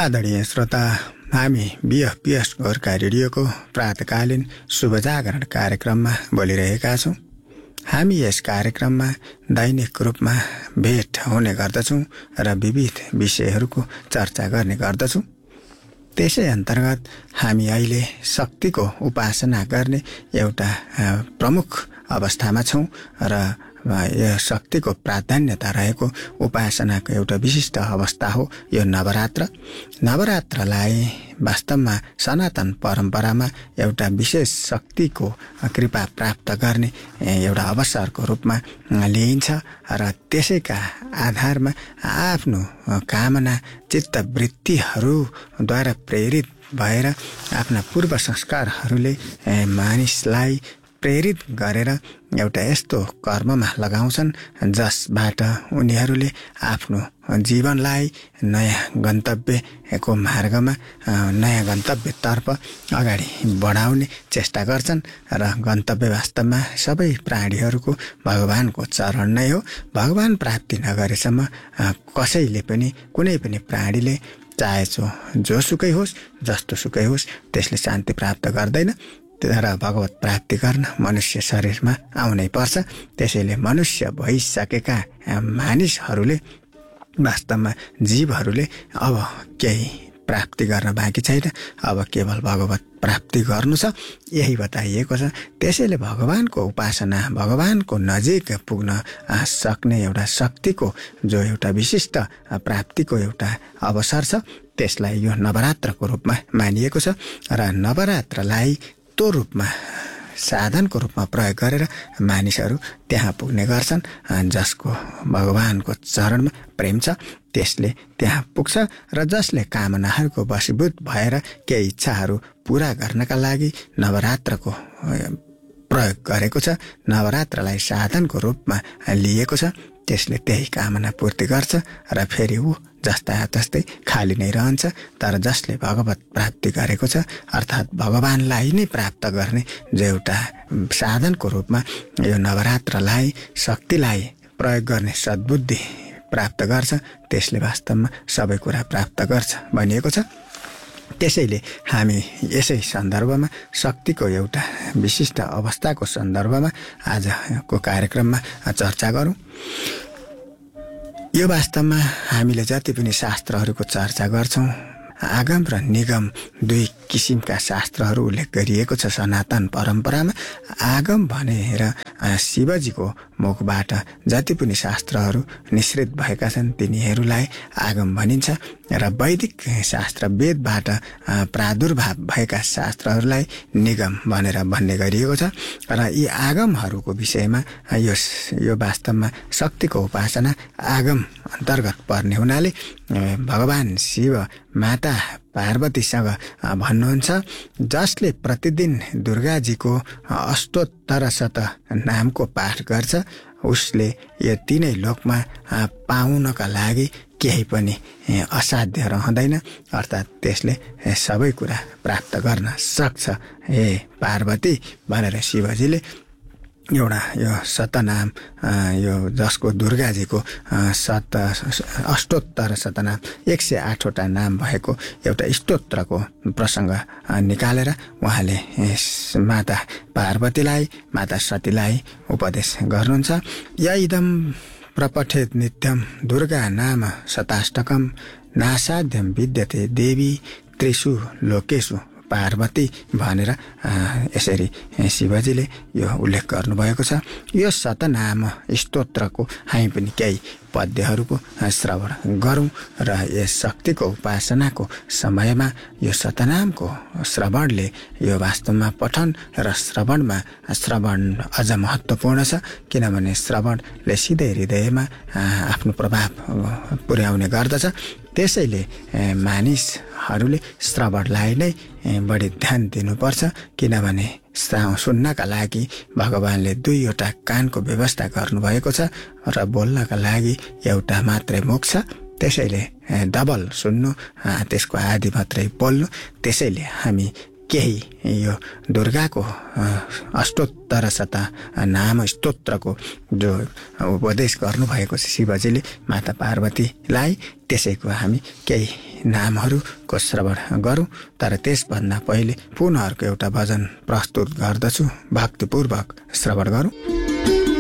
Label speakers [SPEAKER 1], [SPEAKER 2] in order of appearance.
[SPEAKER 1] आदरणीय श्रोता, हामी बिएफपिएस गोर्खा रेडियोको प्रातकालीन शुभजागरण कार्यक्रममा बोलिरहेका छौँ। हामी यस कार्यक्रममा दैनिक रूपमा भेट हुने गर्दछौँ र विविध विषयहरूको चर्चा गर्ने गर्दछौँ। त्यसै अन्तर्गत हामी अहिले शक्तिको उपासना गर्ने एउटा प्रमुख अवस्थामा छौँ र यो शक्तिको प्राधान्यता रहेको उपासनाको एउटा विशिष्ट अवस्था हो यो नवरात्र। नवरात्रलाई वास्तवमा सनातन परम्परामा एउटा विशेष शक्तिको कृपा प्राप्त गर्ने एउटा अवसरको रूपमा लिइन्छ र त्यसैका आधारमा आफ्नो कामना चित्तवृत्तिहरूद्वारा प्रेरित भएर आफ्ना पूर्व संस्कारहरूले मानिसलाई प्रेरित गरेर एउटा यस्तो कर्ममा लगाउँछन् जसबाट उनीहरूले आफ्नो जीवनलाई नयाँ गन्तव्यको मार्गमा नयाँ गन्तव्यतर्फ अगाडि बढाउने चेष्टा गर्छन् र गन्तव्य वास्तवमा सबै प्राणीहरूको भगवानको चरण नै हो। भगवान प्राप्ति नगरेसम्म कसैले पनि कुनै पनि प्राणीले चाहे जोसुकै होस् जस्तोसुकै होस् त्यसले शान्ति प्राप्त गर्दैन। तर भगवत प्राप्ति गर्न मनुष्य शरीरमा आउनै पर्छ। त्यसैले मनुष्य भइसकेका मानिसहरूले वास्तवमा जीवहरूले अब केही प्राप्ति गर्न बाँकी छैन, अब केवल भगवत प्राप्ति गर्नु छ, यही बताइएको छ। त्यसैले भगवानको उपासना, भगवानको नजिक पुग्न सक्ने एउटा शक्तिको जो एउटा विशिष्ट प्राप्तिको एउटा अवसर छ, त्यसलाई यो नवरात्रको रूपमा मानिएको छ र नवरात्रलाई त्यो रूपमा साधनको रूपमा प्रयोग गरेर मानिसहरू त्यहाँ पुग्ने गर्छन्। जसको भगवानको चरणमा प्रेम छ त्यसले त्यहाँ पुग्छ र जसले कामनाहरूको वशीभूत भएर केही इच्छाहरू पूरा गर्नका लागि नवरात्रको प्रयोग गरेको छ, नवरात्रलाई साधनको रूपमा लिएको छ, त्यसले त्यही कामना पूर्ति गर्छ र फेरि ऊ जस्ता तस्तै खाली नै रहन्छ। तर जसले भगवत प्राप्ति गरेको छ अर्थात् भगवानलाई नै प्राप्त गर्ने जो एउटा साधनको रूपमा यो नवरात्रलाई शक्तिलाई प्रयोग गर्ने सद्बुद्धि प्राप्त गर्छ, त्यसले वास्तवमा सबै कुरा प्राप्त गर्छ भनिएको छ। त्यसैले हामी यसै सन्दर्भमा शक्तिको एउटा विशिष्ट अवस्थाको सन्दर्भमा आजको कार्यक्रममा चर्चा गरौँ। यो वास्तवमा हामीले जति पनि शास्त्रहरूको चर्चा गर्छौँ, आगम र निगम दुई किसिमका शास्त्रहरू उल्लेख गरिएको छ सनातन परम्परामा। आगम भनेर शिवजीको मुखबाट जति पनि शास्त्रहरू निश्रित भएका छन् तिनीहरूलाई आगम भनिन्छ र वैदिक शास्त्र वेदबाट प्रादुर्भाव भएका शास्त्रहरूलाई निगम भनेर भन्ने गरिएको छ। र यी आगमहरूको विषयमा यो वास्तवमा शक्तिको उपासना आगम अन्तर्गत पर्ने हुनाले भगवान शिव माता पार्वतीसँग भन्नुहुन्छ, जसले प्रतिदिन दुर्गाजीको अष्टोत्तरशत नामको पाठ गर्छ उसले यो तीनै लोकमा पाउनका लागि केही पनि असाध्य रहँदैन, अर्थात् त्यसले सबै कुरा प्राप्त गर्न सक्छ हे पार्वती भनेर शिवजीले एउटा यो शतनाम यो जसको दुर्गाजीको अष्टोत्तर शतनाम 108वटा नाम भएको एउटा स्तोत्रको प्रसङ्ग निकालेर उहाँले माता पार्वतीलाई माता सतीलाई उपदेश गर्नुहुन्छ। यइदं प्रपठेत नित्यं दुर्गा नाम शताष्टकं नासाध्यं विद्यते देवी त्रिषु लोकेषु पार्वती भनेर यसरी शिवजीले यो उल्लेख गर्नुभएको छ। यो शतनाम स्तोत्रको हामी पनि केही पद्यहरूको श्रवण गरौँ र यस शक्तिको उपासनाको समयमा यो शतनामको श्रवणले यो वास्तवमा पठन र श्रवण अझ महत्त्वपूर्ण छ, किनभने श्रवणले सिधै हृदयमा आफ्नो प्रभाव पुर्याउने गर्दछ। त्यसैले मानिसहरूले श्रवणलाई नै बढी ध्यान दिनुपर्छ, किनभने सुन्नका लागि भगवानले दुईवटा कानको व्यवस्था गर्नुभएको छ र बोल्नका लागि एउटा मात्रै मुख छ। त्यसैले डबल सुन्नु, त्यसको आदि मात्रै बोल्नु। त्यसैले हामी केही यो दुर्गाको अष्टोत्तर शत नाम स्तोत्रको जो उपदेश गर्नुभएको छ शिवजीले माता पार्वतीलाई, त्यसैको हामी केही नामहरूको श्रवण गरौँ। तर त्यसभन्दा पहिले पुनः अर्को एउटा भजन प्रस्तुत गर्दछु, भक्तिपूर्वक श्रवण गरौँ।